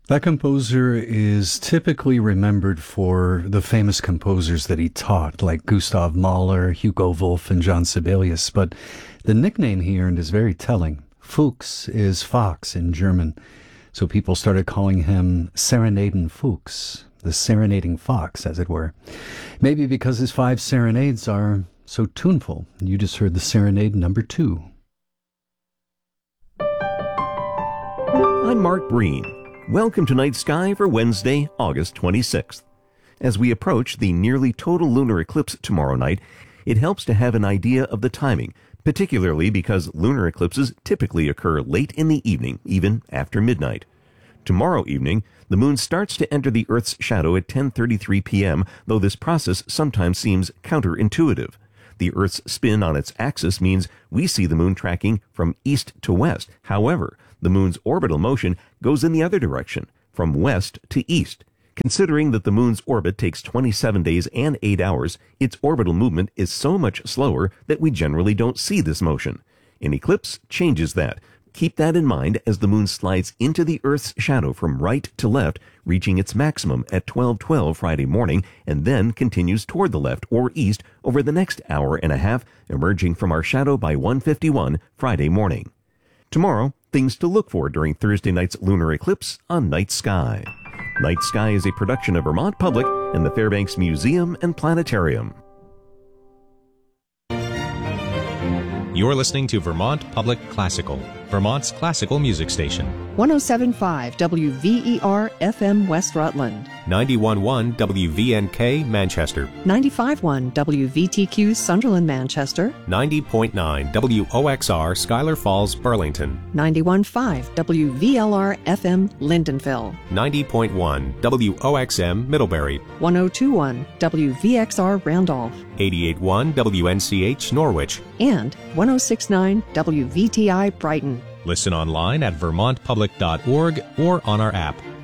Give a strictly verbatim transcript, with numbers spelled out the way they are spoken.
That composer is typically remembered for the famous composers that he taught, like Gustav Mahler, Hugo Wolf, and John Sibelius. But the nickname he earned is very telling. Fuchs is fox in German, so people started calling him Serenaden Fuchs, the serenading fox, as it were. Maybe because his five serenades are so tuneful. You just heard the Serenade number two. I'm Mark Breen. Welcome to Night Sky for Wednesday, August twenty-sixth. As we approach the nearly total lunar eclipse tomorrow night, it helps to have an idea of the timing, particularly because lunar eclipses typically occur late in the evening, even after midnight. Tomorrow evening, the moon starts to enter the Earth's shadow at ten thirty-three p.m., though this process sometimes seems counterintuitive. The Earth's spin on its axis means we see the moon tracking from east to west. However, the moon's orbital motion goes in the other direction, from west to east. Considering that the moon's orbit takes twenty-seven days and eight hours, its orbital movement is so much slower that we generally don't see this motion. An eclipse changes that. Keep that in mind as the moon slides into the Earth's shadow from right to left, reaching its maximum at twelve twelve Friday morning, and then continues toward the left or east over the next hour and a half, emerging from our shadow by one fifty-one Friday morning. Tomorrow, things to look for during Thursday night's lunar eclipse on Night Sky. Night Sky is a production of Vermont Public and the Fairbanks Museum and Planetarium. You're listening to Vermont Public Classical, Vermont's classical music station. one oh seven point five W V E R F M West Rutland. ninety-one point one W V N K Manchester. ninety-five point one W V T Q Sunderland Manchester. ninety point nine W O X R Schuyler Falls Burlington. ninety-one point five W V L R F M Lindenville. ninety point one W O X M Middlebury. one oh two point one W V X R Randolph. eighty-eight point one W N C H Norwich. And one oh six point nine W V T I Brighton. Listen online at vermont public dot org or on our app.